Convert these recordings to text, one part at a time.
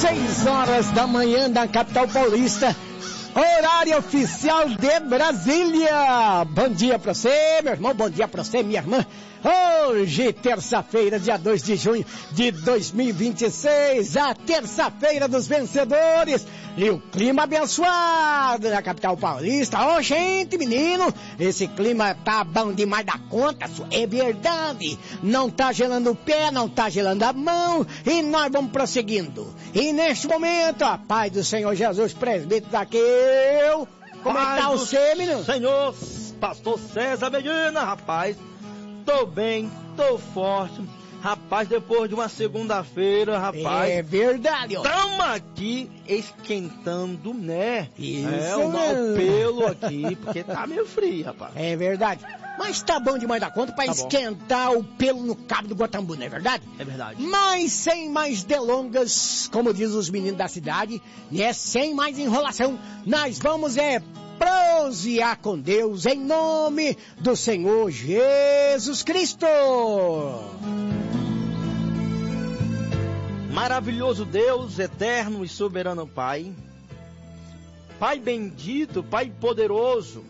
6 horas da manhã na capital paulista, horário oficial de Brasília. Bom dia pra você, meu irmão, bom dia pra você, minha irmã. Hoje, terça-feira, dia 2 de junho de 2026, a terça-feira dos vencedores. E o clima abençoado na capital paulista. Ô, gente, menino, esse clima tá bom demais da conta, é verdade. Não tá gelando o pé, não tá gelando a mão, e nós vamos prosseguindo. E neste momento, a paz do Senhor Jesus, presbítero Zaqueu. Como é que tá você, menino? Senhor, pastor César Medina, rapaz, tô bem, tô forte. Rapaz, depois de uma segunda-feira, rapaz... É verdade, ó. Estamos aqui esquentando, né? Isso, o pelo aqui, porque tá meio frio, rapaz. É verdade. Mas tá bom demais da conta pra esquentar o pelo no cabo do Guatambu, não é verdade? É verdade. Mas sem mais delongas, como diz os meninos da cidade, né? Sem mais enrolação, nós vamos prosear com Deus em nome do Senhor Jesus Cristo. Maravilhoso Deus, eterno e soberano Pai, Pai bendito, Pai poderoso,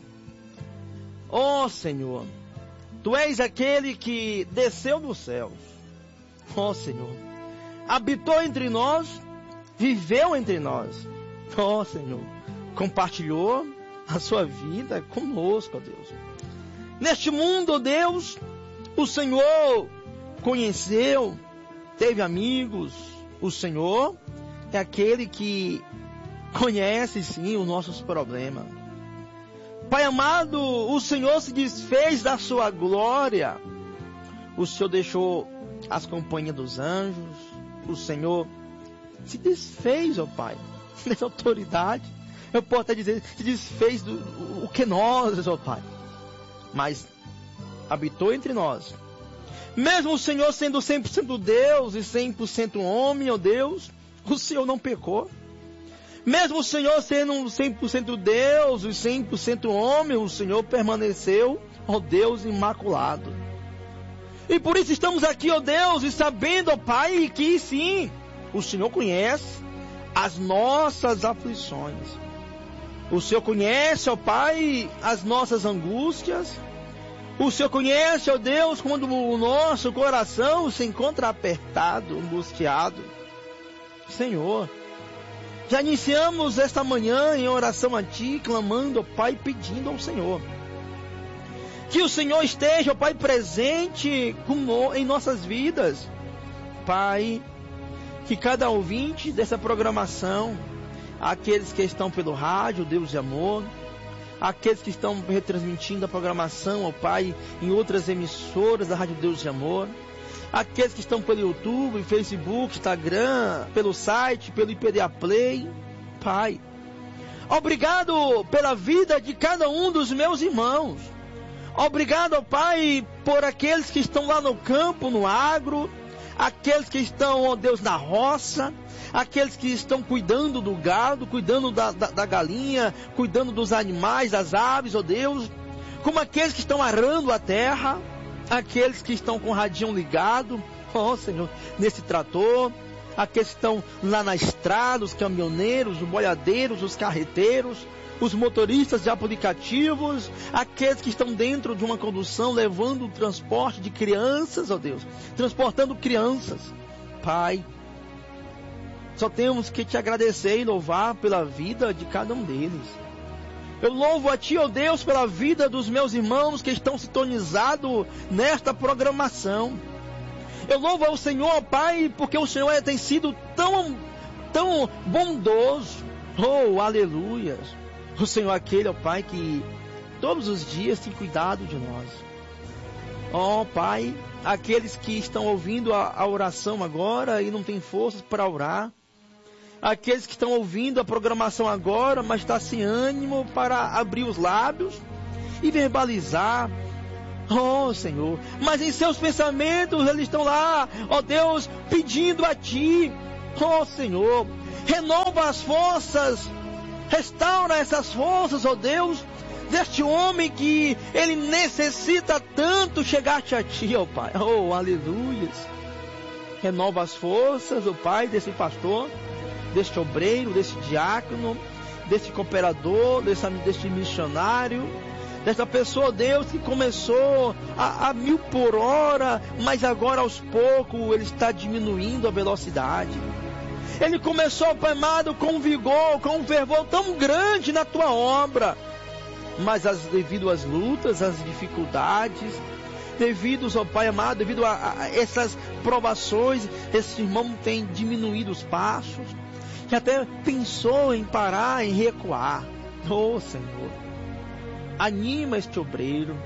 ó Senhor, Tu és aquele que desceu dos céus, ó Senhor, habitou entre nós, viveu entre nós, ó Senhor, compartilhou a sua vida conosco, ó Deus. Neste mundo, ó Deus, o Senhor conheceu, teve amigos. O Senhor é aquele que conhece sim os nossos problemas. Pai amado, o Senhor se desfez da sua glória. O Senhor deixou as companhias dos anjos. O Senhor se desfez, ó Pai, dessa autoridade. Eu posso até dizer, se desfez do que nós, ó Pai. Mas habitou entre nós. Mesmo o Senhor sendo 100% Deus e 100% homem, ó Deus, o Senhor não pecou. Mesmo o Senhor sendo 100% Deus e 100% homem, o Senhor permaneceu, ó Deus, imaculado. E por isso estamos aqui, ó Deus, e sabendo, ó Pai, que sim, o Senhor conhece as nossas aflições. O Senhor conhece, ó Pai, as nossas angústias. O Senhor conhece, ó Deus, quando o nosso coração se encontra apertado, angustiado. Senhor, já iniciamos esta manhã em oração a Ti, clamando, ó Pai, pedindo ao Senhor. Que o Senhor esteja, ó Pai, presente em nossas vidas. Pai, que cada ouvinte dessa programação, aqueles que estão pelo rádio, Deus de amor, aqueles que estão retransmitindo a programação, ó Pai, em outras emissoras da Rádio Deus de Amor, aqueles que estão pelo YouTube, Facebook, Instagram, pelo site, pelo IPDA Play, Pai, obrigado pela vida de cada um dos meus irmãos, obrigado, ó Pai, por aqueles que estão lá no campo, no agro, aqueles que estão, ó Deus, na roça, aqueles que estão cuidando do gado, cuidando da galinha, cuidando dos animais, das aves, ó Deus, como aqueles que estão arando a terra, aqueles que estão com o radinho ligado, ó Senhor, nesse trator, aqueles que estão lá na estrada, os caminhoneiros, os boiadeiros, os carreteiros, os motoristas de aplicativos, aqueles que estão dentro de uma condução levando o transporte de crianças, ó Deus, transportando crianças. Pai, só temos que Te agradecer e louvar pela vida de cada um deles. Eu louvo a Ti, ó Deus, pela vida dos meus irmãos que estão sintonizados nesta programação. Eu louvo ao Senhor, Pai, porque o Senhor tem sido tão bondoso. Oh, aleluia. O Senhor é aquele, ó Pai, que todos os dias tem cuidado de nós. Ó Pai, aqueles que estão ouvindo a oração agora e não têm forças para orar, aqueles que estão ouvindo a programação agora, mas está sem ânimo para abrir os lábios e verbalizar, ó Senhor, mas em seus pensamentos eles estão lá, ó Deus, pedindo a Ti, ó Senhor, renova as forças, restaura essas forças, ó Deus, deste homem que ele necessita tanto chegar-te a Ti, ó Pai, oh aleluia. Renova as forças, ó Pai, desse pastor, deste obreiro, desse diácono, desse cooperador, desse missionário, dessa pessoa, Deus, que começou a 1000 por hora, mas agora aos poucos ele está diminuindo a velocidade. Ele começou, Pai amado, com vigor, com um fervor tão grande na tua obra, mas devido às lutas, às dificuldades, devido, ó Pai amado, devido a essas provações, esse irmão tem diminuído os passos, que até pensou em parar, em recuar. Oh, Senhor, anima este obreiro,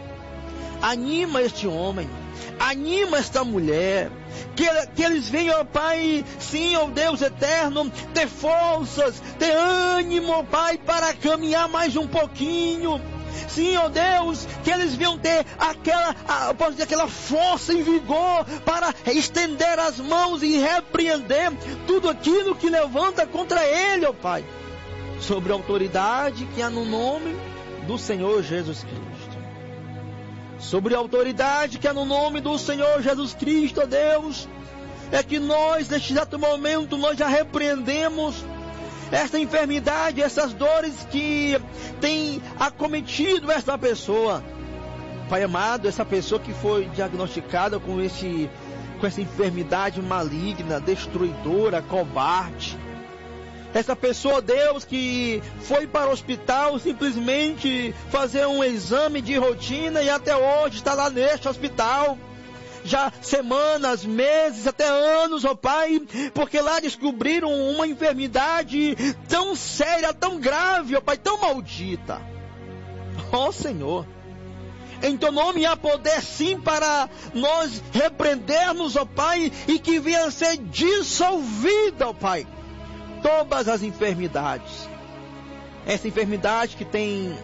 anima este homem, anima esta mulher, que eles venham, ó Pai, sim, ó Deus eterno, ter forças, ter ânimo, ó Pai, para caminhar mais um pouquinho. Sim, ó Deus, que eles venham ter aquela força e vigor para estender as mãos e repreender tudo aquilo que levanta contra ele, ó Pai, sobre a autoridade que há no nome do Senhor Jesus Cristo. Sobre a autoridade que há no nome do Senhor Jesus Cristo, ó Deus, é que nós, neste exato momento, nós já repreendemos esta enfermidade, essas dores que tem acometido esta pessoa. Pai amado, essa pessoa que foi diagnosticada com essa enfermidade maligna, destruidora, covarde. Essa pessoa, Deus, que foi para o hospital simplesmente fazer um exame de rotina e até hoje está lá neste hospital. Já semanas, meses, até anos, ó Pai, porque lá descobriram uma enfermidade tão séria, tão grave, ó Pai, tão maldita. Ó Senhor, em teu nome há poder sim para nós repreendermos, ó Pai, e que venha a ser dissolvida, ó Pai, todas as enfermidades. Essa enfermidade que tem,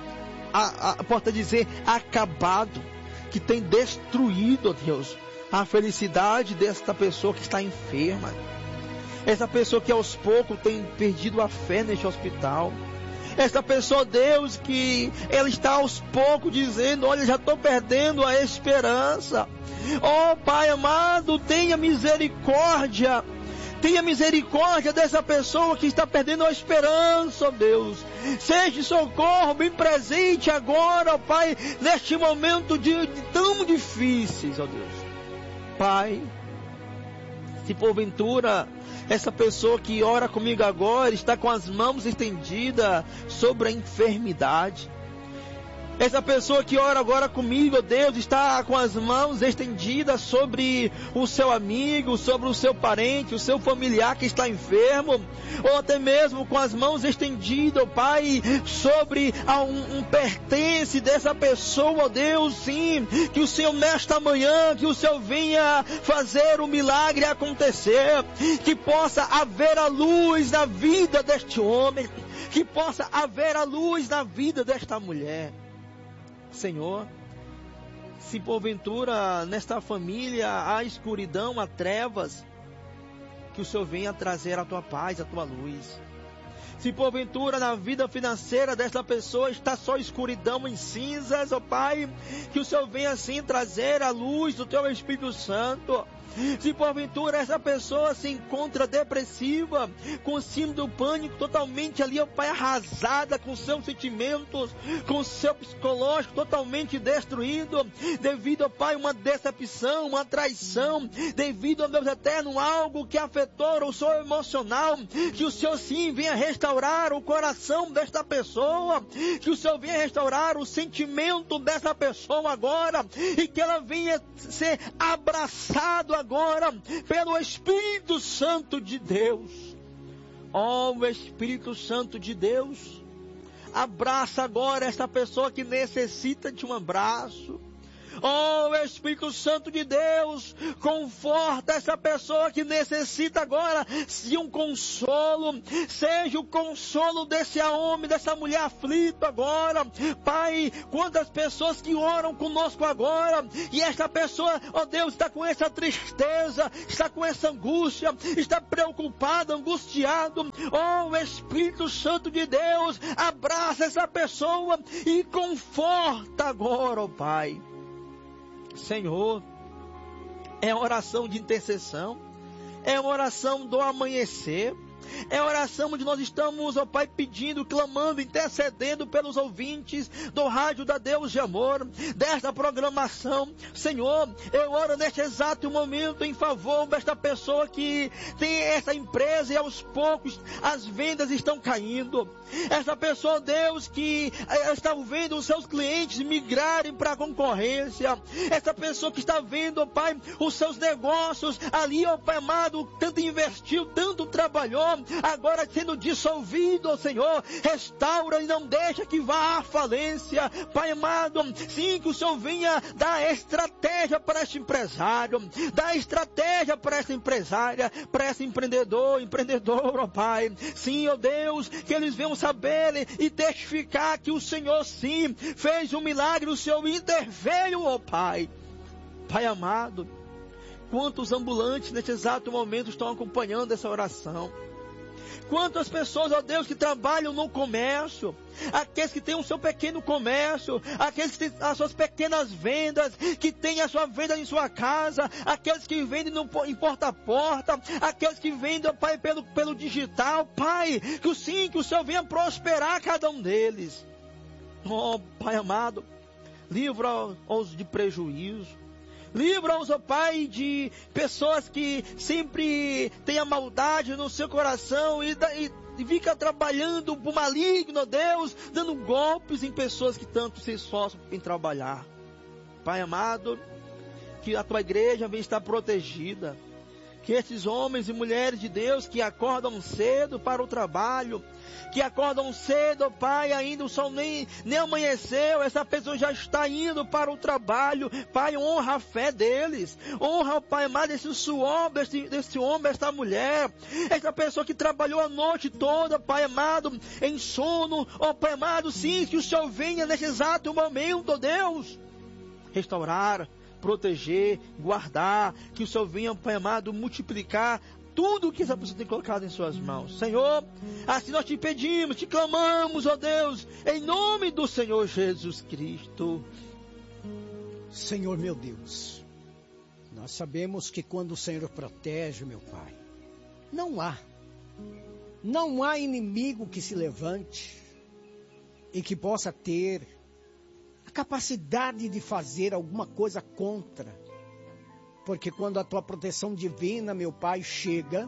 pode dizer, acabado, que tem destruído, ó Deus, a felicidade desta pessoa que está enferma. Essa pessoa que aos poucos tem perdido a fé neste hospital. Essa pessoa, Deus, que ela está aos poucos dizendo: olha, já estou perdendo a esperança. Ó Pai amado, tenha misericórdia. Tenha misericórdia dessa pessoa que está perdendo a esperança, ó Deus. Seja socorro bem presente agora, ó Pai, neste momento tão difíceis, ó Deus. Pai, se porventura essa pessoa que ora comigo agora está com as mãos estendidas sobre a enfermidade, essa pessoa que ora agora comigo, ó Deus, está com as mãos estendidas sobre o seu amigo, sobre o seu parente, o seu familiar que está enfermo, ou até mesmo com as mãos estendidas, ó Pai, sobre um pertence dessa pessoa, ó Deus, sim, que o Senhor nesta manhã, que o Senhor venha fazer o milagre acontecer, que possa haver a luz na vida deste homem, que possa haver a luz na vida desta mulher. Senhor, se porventura nesta família há escuridão, há trevas, que o Senhor venha trazer a tua paz, a tua luz. Se porventura na vida financeira desta pessoa está só escuridão em cinzas, ó Pai, que o Senhor venha assim trazer a luz do teu Espírito Santo. Se porventura essa pessoa se encontra depressiva, com síndrome do pânico, totalmente ali, ó Pai, arrasada com seus sentimentos, com seu psicológico totalmente destruído, devido, ó Pai, uma decepção, uma traição, devido, ó Deus eterno, algo que afetou o seu emocional, que o Senhor sim venha restaurar o coração desta pessoa, que o Senhor venha restaurar o sentimento dessa pessoa agora, e que ela venha ser abraçada agora pelo Espírito Santo de Deus. Ó Espírito Santo de Deus, abraça agora essa pessoa que necessita de um abraço. Oh, Espírito Santo de Deus, conforta essa pessoa que necessita agora de um consolo. Seja o consolo desse homem, dessa mulher aflita agora. Pai, quantas pessoas que oram conosco agora, e esta pessoa, ó Deus, está com essa tristeza, está com essa angústia, está preocupada, angustiado. Oh, Espírito Santo de Deus, abraça essa pessoa e conforta agora, ó Pai. Senhor, é oração de intercessão, é oração do amanhecer, É a oração onde nós estamos, ó Pai, pedindo, clamando, intercedendo pelos ouvintes do Rádio da Deus de Amor, desta programação. Senhor, eu oro neste exato momento em favor desta pessoa que tem essa empresa e aos poucos as vendas estão caindo. Essa pessoa, Deus, que está vendo os seus clientes migrarem para a concorrência. Essa pessoa que está vendo, ó Pai, os seus negócios ali, ó Pai amado, tanto investiu, tanto trabalhou, agora sendo dissolvido, ó Senhor, restaura e não deixa que vá à falência. Pai amado, sim, que o Senhor venha dar estratégia para este empresário, dar estratégia para esta empresária, para esse empreendedor, ó Pai. Sim, ó Deus, que eles venham saber e testificar que o Senhor sim fez um milagre, o Senhor interveio, ó Pai. Pai amado, quantos ambulantes neste exato momento estão acompanhando essa oração? Quantas pessoas, ó Deus, que trabalham no comércio, aqueles que têm o seu pequeno comércio, aqueles que têm as suas pequenas vendas, que têm a sua venda em sua casa, aqueles que vendem em porta a porta, aqueles que vendem, ó Pai, pelo digital. Pai, que o Senhor venha prosperar cada um deles. Ó Pai amado, livra-os de prejuízo. Livra-os, ó Pai, de pessoas que sempre têm a maldade no seu coração e fica trabalhando por maligno, ó Deus, dando golpes em pessoas que tanto se esforçam em trabalhar. Pai amado, que a tua igreja venha estar protegida. Que esses homens e mulheres de Deus que acordam cedo para o trabalho, que acordam cedo, ó Pai, ainda o sol nem amanheceu, essa pessoa já está indo para o trabalho. Pai, honra a fé deles, honra, ó Pai amado, esse suor desse homem, esta mulher, essa pessoa que trabalhou a noite toda, Pai amado, em sono, ó Pai amado, sim, que o Senhor venha nesse exato momento, ó Deus, restaurar, proteger, guardar, que o Senhor venha, Pai amado, multiplicar tudo o que essa pessoa tem colocado em suas mãos. Senhor, assim nós te pedimos, te clamamos, ó Deus, em nome do Senhor Jesus Cristo. Senhor meu Deus, nós sabemos que quando o Senhor protege, meu Pai, não há inimigo que se levante e que possa ter a capacidade de fazer alguma coisa contra. Porque quando a tua proteção divina, meu Pai, chega,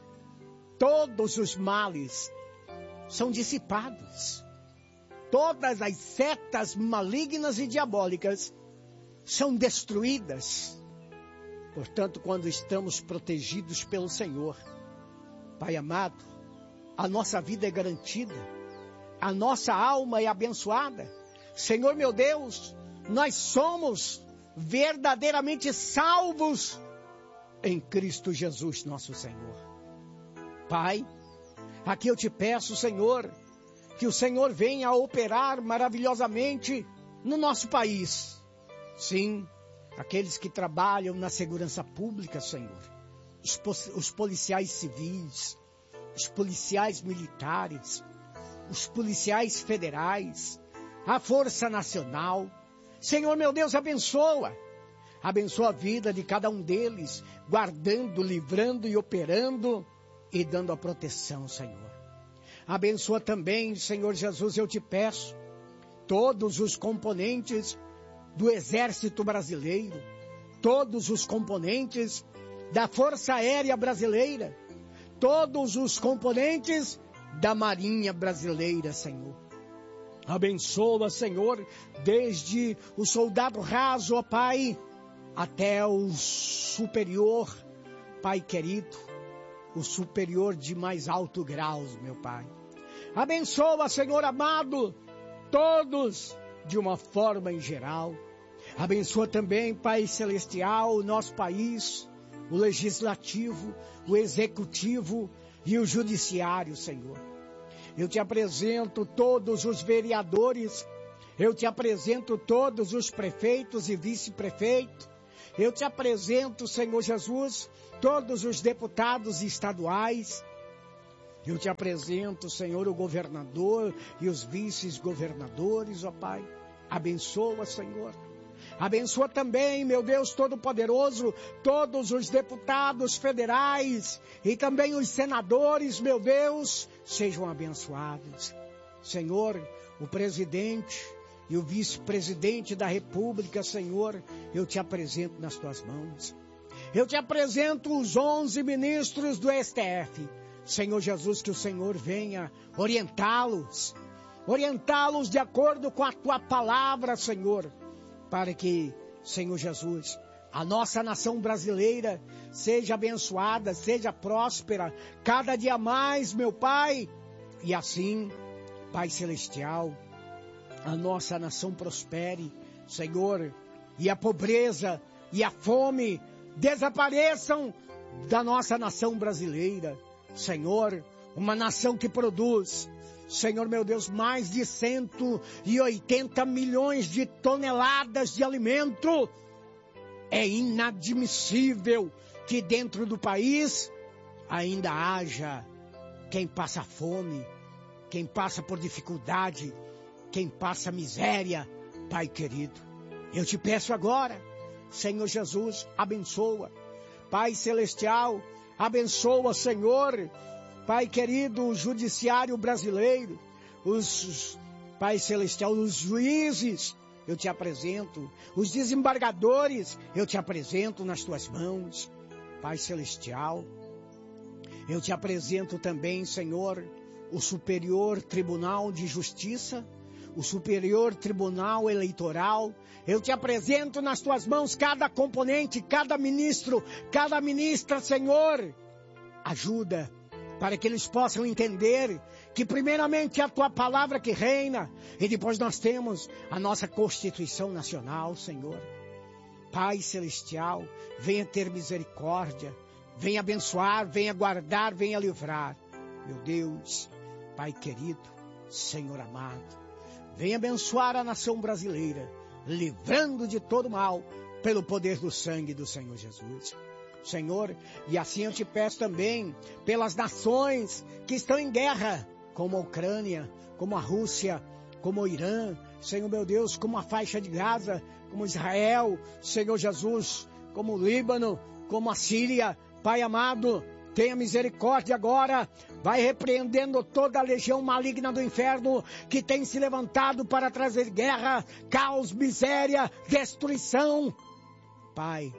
todos os males são dissipados. Todas as setas malignas e diabólicas são destruídas. Portanto, quando estamos protegidos pelo Senhor, Pai amado, a nossa vida é garantida, a nossa alma é abençoada. Senhor meu Deus, nós somos verdadeiramente salvos em Cristo Jesus, nosso Senhor. Pai, aqui eu te peço, Senhor, que o Senhor venha a operar maravilhosamente no nosso país. Sim, aqueles que trabalham na segurança pública, Senhor, os policiais civis, os policiais militares, os policiais federais, a Força Nacional. Senhor meu Deus, abençoa a vida de cada um deles, guardando, livrando e operando e dando a proteção, Senhor. Abençoa também, Senhor Jesus, eu te peço, todos os componentes do Exército Brasileiro, todos os componentes da Força Aérea Brasileira, todos os componentes da Marinha Brasileira, Senhor. Abençoa, Senhor, desde o soldado raso, ó Pai, até o superior, Pai querido, o superior de mais alto grau, meu Pai. Abençoa, Senhor amado, todos de uma forma em geral. Abençoa também, Pai celestial, o nosso país, o legislativo, o executivo e o judiciário, Senhor. Eu te apresento todos os vereadores, eu te apresento todos os prefeitos e vice-prefeitos, eu te apresento, Senhor Jesus, todos os deputados estaduais, eu te apresento, Senhor, o governador e os vice-governadores, ó Pai. Abençoa, Senhor, Abençoa também, meu Deus Todo-Poderoso, todos os deputados federais e também os senadores, meu Deus, sejam abençoados. Senhor, o presidente e o vice-presidente da República, Senhor, eu te apresento nas tuas mãos. Eu te apresento os 11 ministros do STF. Senhor Jesus, que o Senhor venha orientá-los de acordo com a tua palavra, Senhor, para que, Senhor Jesus, a nossa nação brasileira seja abençoada, seja próspera, cada dia mais, meu Pai, e assim, Pai Celestial, a nossa nação prospere, Senhor, e a pobreza e a fome desapareçam da nossa nação brasileira. Senhor, uma nação que produz, Senhor meu Deus, mais de 180 milhões de toneladas de alimento. É inadmissível que dentro do país ainda haja quem passa fome, quem passa por dificuldade, quem passa miséria. Pai querido, eu te peço agora, Senhor Jesus, abençoa. Pai Celestial, abençoa, Senhor, Pai querido, o judiciário brasileiro, Pai Celestial, os juízes, eu te apresento, os desembargadores, eu te apresento nas tuas mãos. Pai Celestial, eu te apresento também, Senhor, o Superior Tribunal de Justiça, o Superior Tribunal Eleitoral. Eu te apresento nas tuas mãos cada componente, cada ministro, cada ministra, Senhor. Ajuda para que eles possam entender que primeiramente é a tua palavra que reina e depois nós temos a nossa Constituição Nacional, Senhor. Pai Celestial, venha ter misericórdia, venha abençoar, venha guardar, venha livrar. Meu Deus, Pai querido, Senhor amado, venha abençoar a nação brasileira, livrando de todo mal, pelo poder do sangue do Senhor Jesus. Senhor, e assim eu te peço também, pelas nações que estão em guerra, como a Ucrânia, como a Rússia, como o Irã, Senhor meu Deus, como a faixa de Gaza, como Israel, Senhor Jesus, como o Líbano, como a Síria. Pai amado, tenha misericórdia agora, vai repreendendo toda a legião maligna do inferno que tem se levantado para trazer guerra, caos, miséria, destruição. Pai,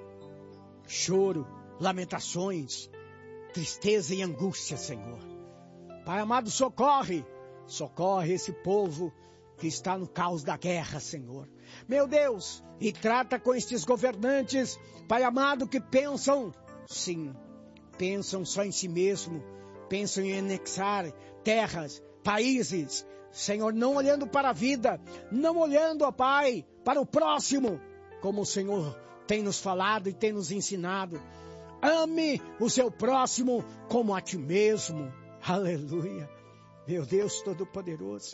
choro, lamentações, tristeza e angústia, Senhor. Pai amado, socorre esse povo que está no caos da guerra, Senhor. Meu Deus, e trata com estes governantes, Pai amado, que pensam, sim, pensam só em si mesmo, pensam em anexar terras, países, Senhor, não olhando para a vida, não olhando, ó Pai, para o próximo, como o Senhor tem nos falado e tem nos ensinado. Ame o seu próximo como a ti mesmo. Aleluia. Meu Deus Todo-Poderoso.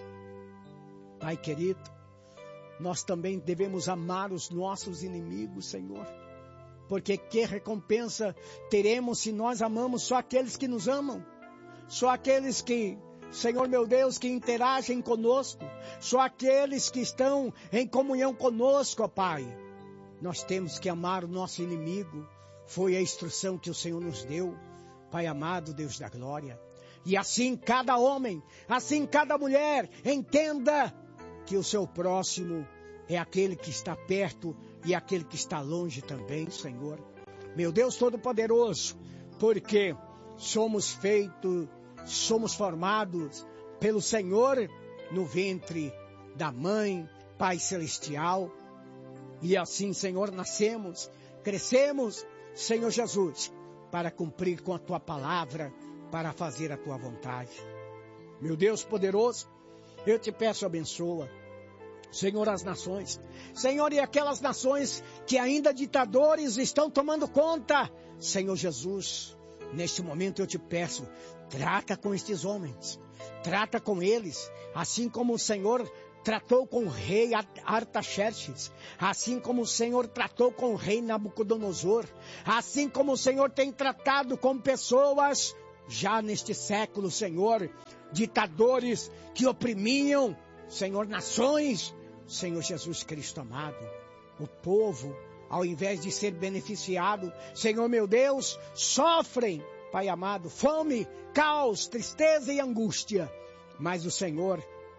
Pai querido, nós também devemos amar os nossos inimigos, Senhor. Porque que recompensa teremos se nós amamos só aqueles que nos amam? Só aqueles que, Senhor meu Deus, que interagem conosco. Só aqueles que estão em comunhão conosco, ó Pai. Nós temos que amar o nosso inimigo. Foi a instrução que o Senhor nos deu. Pai amado, Deus da glória. E assim cada homem, assim cada mulher, entenda que o seu próximo é aquele que está perto e aquele que está longe também, Senhor. Meu Deus Todo-Poderoso, porque somos formados pelo Senhor no ventre da mãe, Pai Celestial. E assim, Senhor, nascemos, crescemos, Senhor Jesus, para cumprir com a tua palavra, para fazer a tua vontade. Meu Deus poderoso, eu te peço, abençoa, Senhor, as nações. Senhor, e aquelas nações que ainda ditadores estão tomando conta. Senhor Jesus, neste momento eu te peço, trata com estes homens, trata com eles, assim como o Senhor tratou com o rei Artaxerxes, assim como o Senhor tratou com o rei Nabucodonosor, assim como o Senhor tem tratado com pessoas já neste século, Senhor, ditadores que oprimiam, Senhor, nações. Senhor Jesus Cristo amado, o povo, ao invés de ser beneficiado, Senhor meu Deus, sofrem, Pai amado, fome, caos, tristeza e angústia. Mas o Senhor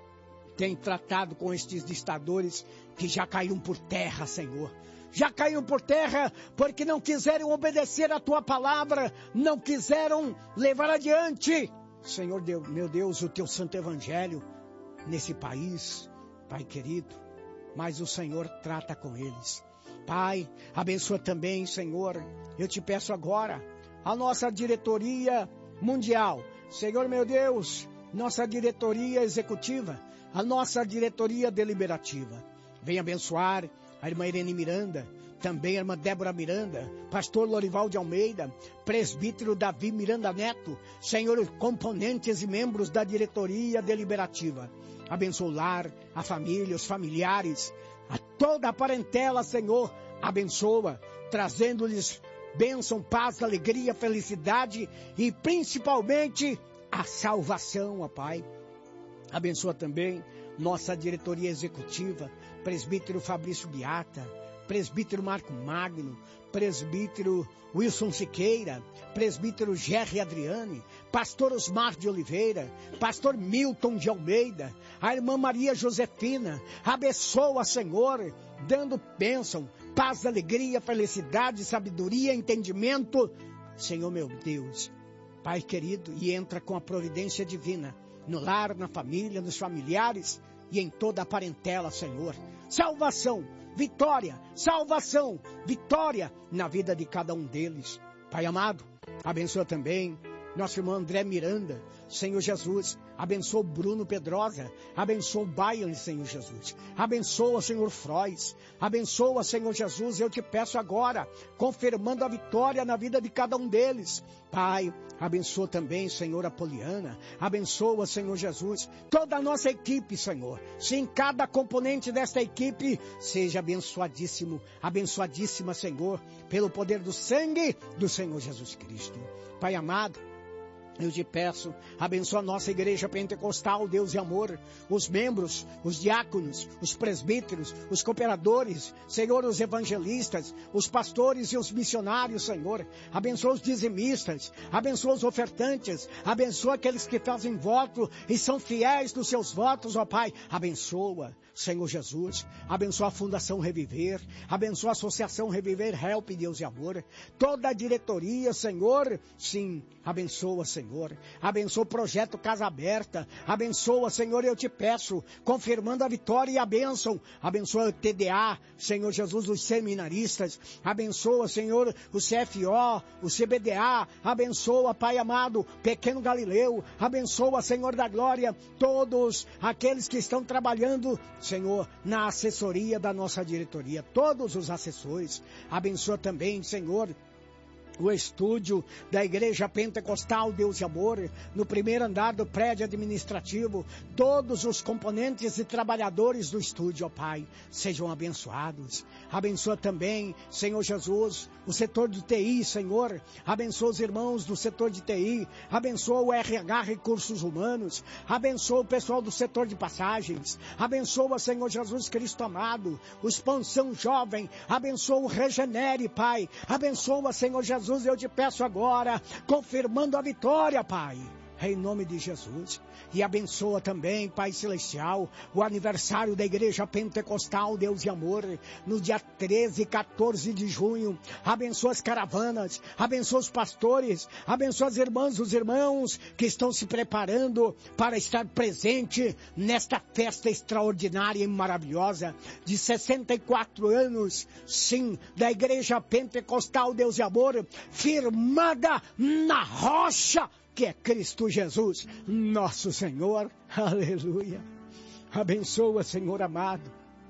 tem tratado com estes ditadores que já caíram por terra, Senhor. Já caíram por terra porque não quiseram obedecer a Tua palavra, não quiseram levar adiante, Senhor Deus, meu Deus, o Teu santo evangelho nesse país, Pai querido. Mas o Senhor trata com eles. Pai, abençoa também, Senhor, eu te peço agora, a nossa diretoria mundial, Senhor meu Deus, nossa diretoria executiva, a nossa diretoria deliberativa. Venha abençoar a irmã Irene Miranda, também a irmã Débora Miranda, pastor Lorival de Almeida, presbítero Davi Miranda Neto, Senhor, componentes e membros da diretoria deliberativa. Abençoa o lar, a família, os familiares, a toda a parentela, Senhor, abençoa, trazendo-lhes bênção, paz, alegria, felicidade e principalmente a salvação, ó Pai. Abençoa também nossa diretoria executiva, presbítero Fabrício Beata, presbítero Marco Magno, presbítero Wilson Siqueira, presbítero Gerry Adriane, pastor Osmar de Oliveira, pastor Milton de Almeida, a irmã Maria Josefina. Abençoa, Senhor, dando bênção, paz, alegria, felicidade, sabedoria, entendimento, Senhor meu Deus, Pai querido, e entra com a providência divina no lar, na família, nos familiares e em toda a parentela, Senhor. Salvação, vitória, salvação, vitória na vida de cada um deles. Pai amado, abençoa também nosso irmão André Miranda, Senhor Jesus. Abençoa o Bruno Pedrosa, abençoa o Bayern, Senhor Jesus. Abençoa, Senhor Frois, abençoa, Senhor Jesus, eu te peço agora, confirmando a vitória na vida de cada um deles. Pai, abençoa também, Senhor, a Poliana, abençoa, Senhor Jesus, toda a nossa equipe, Senhor. Sim, cada componente desta equipe seja abençoadíssimo, abençoadíssima, Senhor, pelo poder do sangue do Senhor Jesus Cristo. Pai amado, eu te peço, abençoa a nossa igreja pentecostal, Deus e amor, os membros, os diáconos, os presbíteros, os cooperadores, Senhor, os evangelistas, os pastores e os missionários, Senhor. Abençoa os dizimistas, abençoa os ofertantes, abençoa aqueles que fazem voto e são fiéis nos seus votos, ó Pai. Abençoa, Senhor Jesus, abençoa a Fundação Reviver, abençoa a Associação Reviver, Help, Deus e amor, toda a diretoria, Senhor, sim, abençoa, Senhor. Abençoa o projeto Casa Aberta, abençoa, Senhor, eu te peço, confirmando a vitória e a bênção, abençoa o TDA, Senhor Jesus, os seminaristas, abençoa, Senhor, o CFO, o CBDA, abençoa, Pai amado, Pequeno Galileu, abençoa, Senhor da Glória, todos aqueles que estão trabalhando, Senhor, na assessoria da nossa diretoria, todos os assessores, abençoa também, Senhor, o estúdio da Igreja Pentecostal Deus e Amor, no primeiro andar do prédio administrativo, todos os componentes e trabalhadores do estúdio, ó Pai, sejam abençoados. Abençoa também, Senhor Jesus, o setor do TI, Senhor, abençoa os irmãos do setor de TI, abençoa o RH Recursos Humanos, abençoa o pessoal do setor de passagens, abençoa, Senhor Jesus Cristo amado, o Expansão Jovem, abençoa o Regenere, Pai, abençoa, Senhor Jesus, eu te peço agora, confirmando a vitória, Pai, em nome de Jesus. E abençoa também, Pai Celestial, o aniversário da Igreja Pentecostal Deus e Amor, no dia 13 e 14 de junho. Abençoa as caravanas, abençoa os pastores, abençoa as irmãs, os irmãos que estão se preparando para estar presente nesta festa extraordinária e maravilhosa de 64 anos, sim, da Igreja Pentecostal Deus e Amor, firmada na rocha que é Cristo Jesus, nosso Senhor. Aleluia. Abençoa, Senhor amado,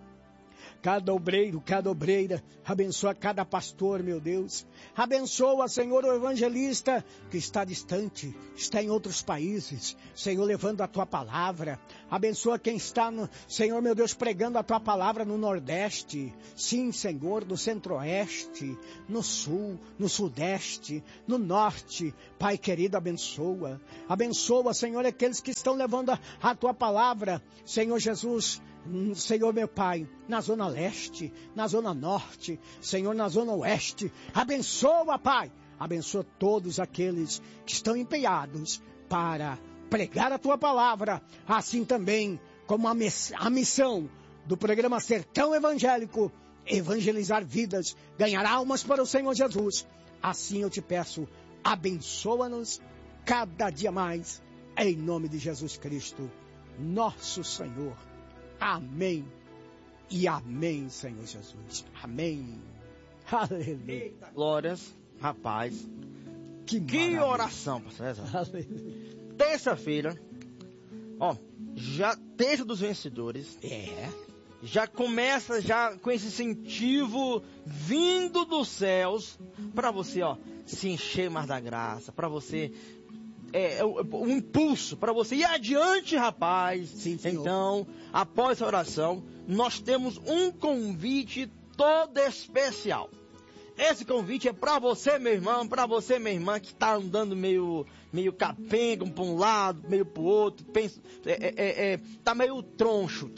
cada obreiro, cada obreira, abençoa cada pastor, meu Deus, abençoa, Senhor, o evangelista que está distante, está em outros países, Senhor, levando a Tua palavra, abençoa quem está, Senhor, meu Deus, pregando a Tua palavra no Nordeste, sim, Senhor, no Centro-Oeste, no Sul, no Sudeste, no Norte, Pai querido, abençoa, Senhor, aqueles que estão levando a Tua palavra, Senhor Jesus, Senhor meu Pai, na zona leste, na zona norte, Senhor, na zona oeste. Abençoa, Pai. Abençoa todos aqueles que estão empenhados para pregar a Tua palavra. Assim também como a missão do programa Sertão Evangélico, evangelizar vidas, ganhar almas para o Senhor Jesus. Assim eu te peço, abençoa-nos cada dia mais, em nome de Jesus Cristo, nosso Senhor. Amém e amém, Senhor Jesus. Amém. Aleluia. Eita, glórias, rapaz. Que oração, pastor César. Terça-feira, já terça dos vencedores. Já começa com esse incentivo vindo dos céus para você, se encher mais da graça, para você um impulso para você ir adiante, rapaz. Sim, então, após essa oração, nós temos um convite todo especial. Esse convite é para você, meu irmão, para você, minha irmã, que está andando meio capenga, para um lado, meio para o outro, tá meio troncho.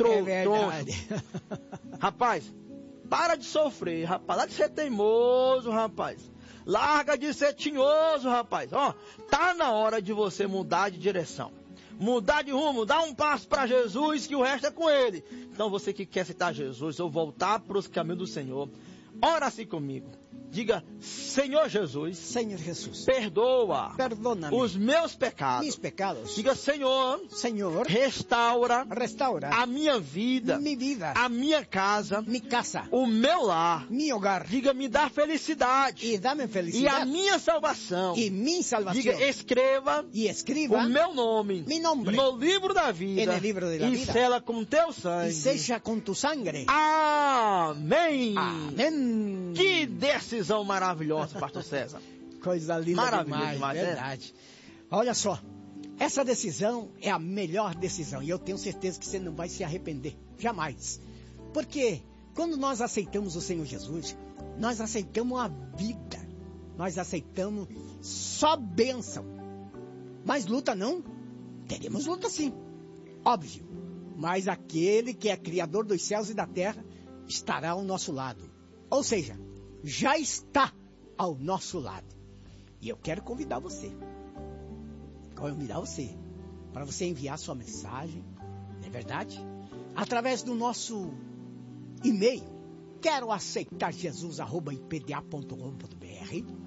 Rapaz, para de sofrer, rapaz, para de ser teimoso, rapaz. Larga de ser tinhoso, rapaz. Tá na hora de você mudar de direção. Mudar de rumo, dar um passo para Jesus, que o resto é com Ele. Então você que quer aceitar Jesus, ou voltar para os caminhos do Senhor, ora assim comigo. Diga, Senhor Jesus, perdona-me os meus pecados. Diga, Senhor, restaura a minha vida, a minha casa, o meu lar, diga, me dá felicidade, e a minha salvação, diga, escreva o meu nome, no livro da vida, e sela com teu sangue, amém. Que decisão maravilhosa, pastor César. Coisa linda demais, verdade. Olha só, essa decisão é a melhor decisão e eu tenho certeza que você não vai se arrepender, jamais. Porque quando nós aceitamos o Senhor Jesus, nós aceitamos a vida, nós aceitamos só bênção. Mas luta não? Teremos luta sim, óbvio. Mas aquele que é Criador dos céus e da terra estará ao nosso lado. Ou seja, já está ao nosso lado. E eu quero convidar você, para você enviar sua mensagem, não é verdade? Através do nosso e-mail, queroaceitarjesus@ipda.com.br,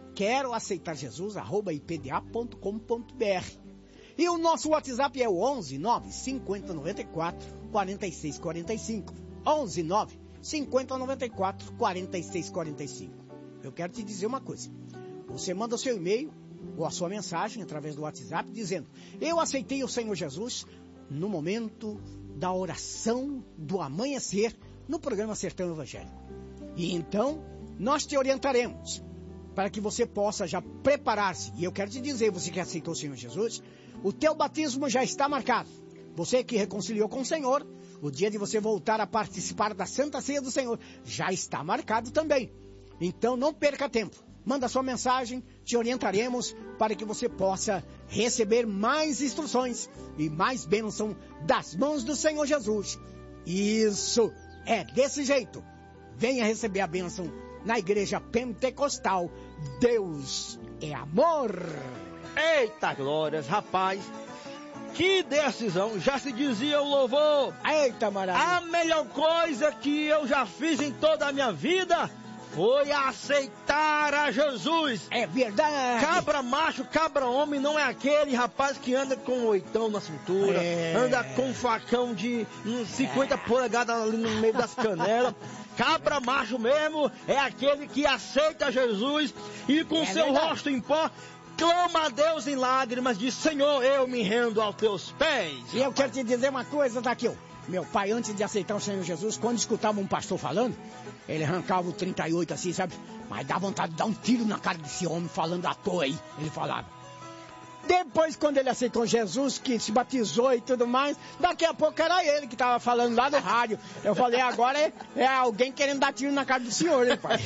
queroaceitarjesus@ipda.com.br. E o nosso WhatsApp é o 11 9 50 94 46 45. 11 9 50 94 46 45. Eu quero te dizer uma coisa. Você manda o seu e-mail ou a sua mensagem através do WhatsApp dizendo: eu aceitei o Senhor Jesus no momento da oração do amanhecer no programa Sertão Evangélico. E então nós te orientaremos para que você possa já preparar-se. E eu quero te dizer, você que aceitou o Senhor Jesus, o teu batismo já está marcado. Você que reconciliou com o Senhor, o dia de você voltar a participar da Santa Ceia do Senhor já está marcado também. Então não perca tempo. Manda sua mensagem, te orientaremos para que você possa receber mais instruções e mais bênção das mãos do Senhor Jesus. Isso, é desse jeito. Venha receber a bênção na Igreja Pentecostal. Deus é amor. Eita glórias, rapaz. Que decisão, já se dizia o louvor. Eita maravilha. A melhor coisa que eu já fiz em toda a minha vida foi aceitar a Jesus. É verdade. Cabra macho, cabra homem, não é aquele rapaz que anda com um oitão na cintura, anda com um facão de 50 polegadas ali no meio das canelas. Cabra macho mesmo é aquele que aceita Jesus e com seu rosto em pó clama a Deus em lágrimas, diz: Senhor, eu me rendo aos teus pés. E eu quero te dizer uma coisa, Daquil. Meu pai, antes de aceitar o Senhor Jesus, quando escutava um pastor falando, ele arrancava o 38 assim, sabe? Mas dá vontade de dar um tiro na cara desse homem falando à toa aí, ele falava. Depois, quando ele aceitou Jesus, que se batizou e tudo mais, daqui a pouco era ele que estava falando lá no rádio. Eu falei, agora é alguém querendo dar tiro na cara do senhor, hein, pai?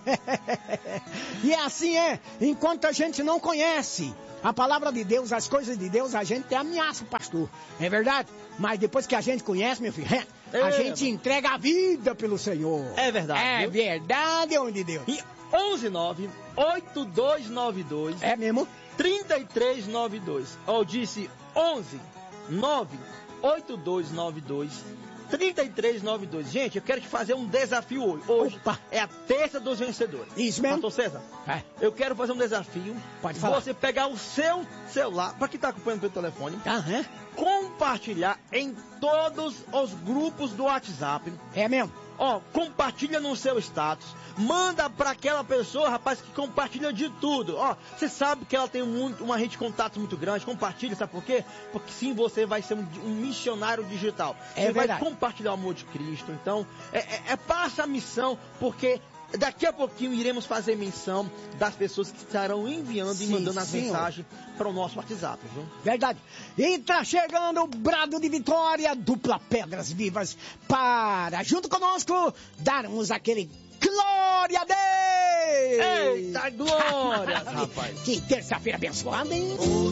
E assim é, enquanto a gente não conhece a palavra de Deus, as coisas de Deus, a gente ameaça o pastor, é verdade? Mas depois que a gente conhece, meu filho, A gente entrega a vida pelo Senhor. É verdade. É viu? verdade, homem de Deus. E 119-8292. É mesmo? 3392. Eu disse 11-98292-3392. Gente, eu quero te fazer um desafio hoje. Hoje Opa. é a terça dos vencedores. Isso mesmo? Pastor César, É. eu quero fazer um desafio. Pode falar. Você pegar o seu celular, para quem está acompanhando pelo telefone, Aham. compartilhar em todos os grupos do WhatsApp. É mesmo? Ó, compartilha no seu status, manda para aquela pessoa, rapaz, que compartilha de tudo. Ó, você sabe que ela tem uma rede de contatos muito grande, compartilha, sabe por quê? Porque sim, você vai ser um missionário digital. É você verdade. vai compartilhar o amor de Cristo. Então, passa a missão, porque daqui a pouquinho iremos fazer menção das pessoas que estarão enviando e Sim, mandando as senhor. mensagens para o nosso WhatsApp, viu? Verdade. E tá chegando o brado de vitória, dupla Pedras Vivas, para, junto conosco, darmos aquele glória a Deus! Eita, glória, rapaz! Que terça-feira abençoada, hein?